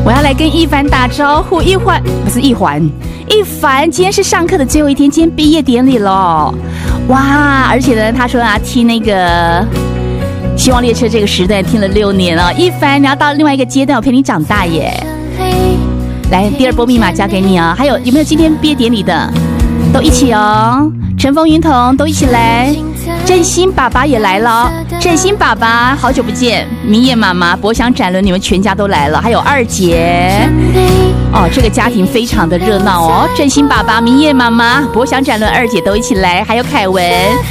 我要来跟一凡打招呼，一凡今天是上课的最后一天，今天毕业典礼了，哇！而且呢，他说啊，听那个希望列车这个时代听了6年了，一凡你要到另外一个阶段，我陪你长大耶。来，第二波密码交给你哦。还有没有今天毕业典礼的？都一起哦，乘风云彤都一起来，振兴爸爸也来了，振兴爸爸好久不见，明叶妈妈、博翔、展伦，你们全家都来了，还有二姐哦，这个家庭非常的热闹哦，振兴爸爸、明叶妈妈、博翔、展伦、二姐都一起来，还有凯文。